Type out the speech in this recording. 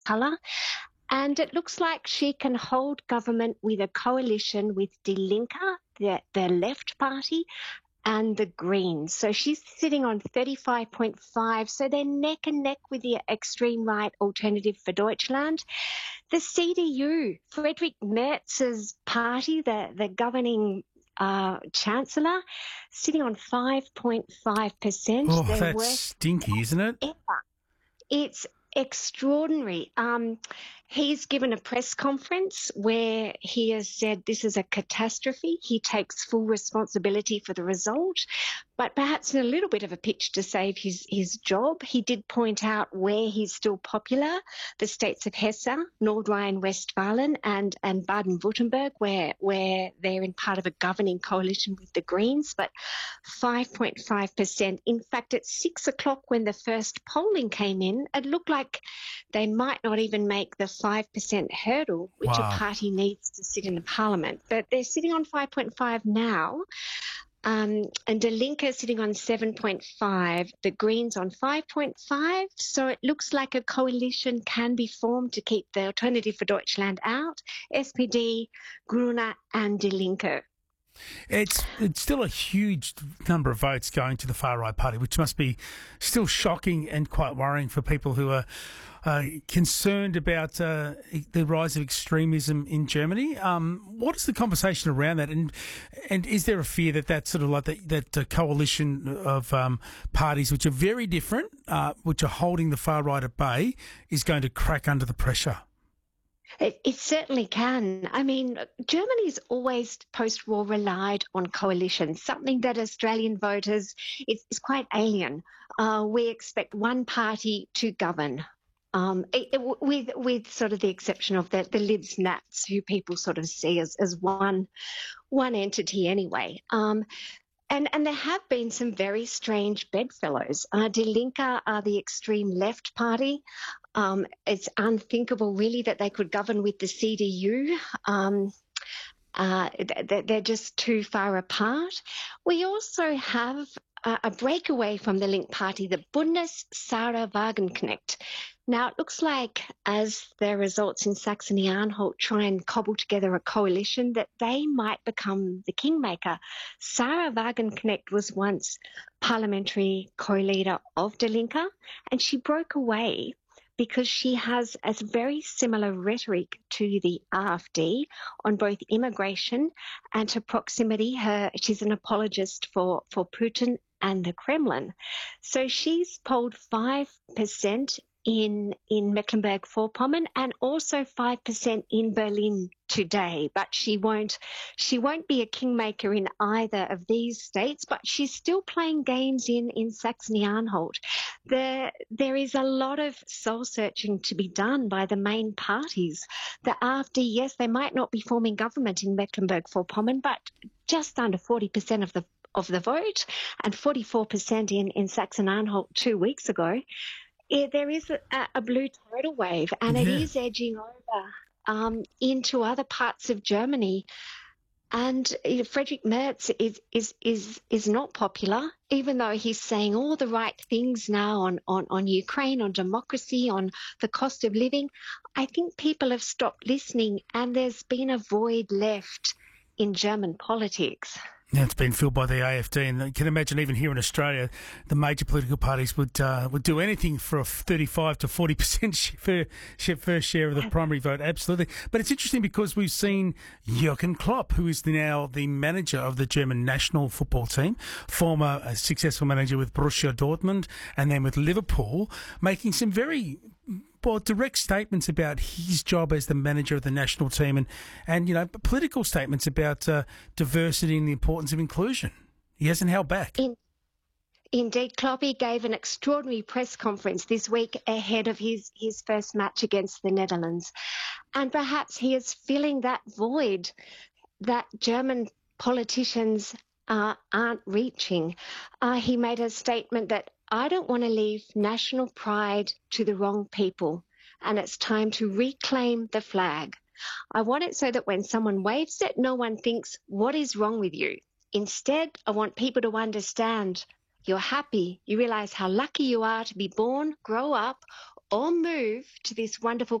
colour. And it looks like she can hold government with a coalition with Die Linke, the left party, and the Greens. So she's sitting on 35.5. So they're neck and neck with the extreme right Alternative for Deutschland. The CDU, Friedrich Merz's party, the governing chancellor, sitting on 5.5%. Oh, that's stinky, isn't it? It's extraordinary. He's given a press conference where he has said this is a catastrophe. He takes full responsibility for the result, but perhaps in a little bit of a pitch to save his job. He did point out where he's still popular, the states of Hesse, Nord Rhine-Westphalen and Baden-Württemberg, where they're in part of a governing coalition with the Greens, but 5.5%. In fact, at 6 o'clock when the first polling came in, it looked like they might not even make the 5% hurdle, which a party needs to sit in the parliament. But they're sitting on 5.5 now. And Die Linke is sitting on 7.5, the Greens on 5.5. So it looks like a coalition can be formed to keep the Alternative for Deutschland out, SPD, Grüne and Die Linke. It's still a huge number of votes going to the far-right party, which must be still shocking and quite worrying for people who are concerned about the rise of extremism in Germany. What is the conversation around that? And is there a fear that that sort of like that coalition of parties which are very different, which are holding the far-right at bay, is going to crack under the pressure? It certainly can. I mean, Germany's always post-war relied on coalitions, something that Australian voters is quite alien. We expect one party to govern, with sort of the exception of the Libs Nats, who people sort of see as one entity anyway. And there have been some very strange bedfellows. Die Linke are the extreme left party. It's unthinkable, really, that they could govern with the CDU. They're just too far apart. We also have a breakaway from the Link Party, the Bundes-Sarah-Wagenknecht. Now, it looks like as the results in Saxony-Anhalt try and cobble together a coalition, that they might become the kingmaker. Sarah Wagenknecht was once parliamentary co-leader of Die Linke, and she broke away because she has a very similar rhetoric to the AfD on both immigration and to proximity. She's an apologist for Putin and the Kremlin. So she's polled 5% in Mecklenburg-Vorpommern and also 5% in Berlin today. But she won't be a kingmaker in either of these states, but she's still playing games in Saxony-Anhalt. There is a lot of soul searching to be done by the main parties. The AfD, yes, they might not be forming government in Mecklenburg-Vorpommern, but just under 40% of the vote and 44% in Saxony-Anhalt 2 weeks ago. There is a blue tidal wave, and it is edging over into other parts of Germany. And Friedrich Merz is not popular, even though he's saying all the right things now on Ukraine, on democracy, on the cost of living. I think people have stopped listening, and there's been a void left in German politics. Now it's been filled by the AfD, and you can imagine even here in Australia, the major political parties would do anything for a 35 to 40% fair share of the primary vote. Absolutely. But it's interesting because we've seen Jürgen Klopp, who is now the manager of the German national football team, former successful manager with Borussia Dortmund and then with Liverpool, making some very direct statements about his job as the manager of the national team and political statements about diversity and the importance of inclusion. He hasn't held back. Indeed, Kloppy gave an extraordinary press conference this week ahead of his first match against the Netherlands. And perhaps he is filling that void that German politicians aren't reaching. He made a statement that I don't want to leave national pride to the wrong people, and it's time to reclaim the flag. I want it so that when someone waves it, no one thinks, what is wrong with you? Instead, I want people to understand you're happy, you realise how lucky you are to be born, grow up, all move to this wonderful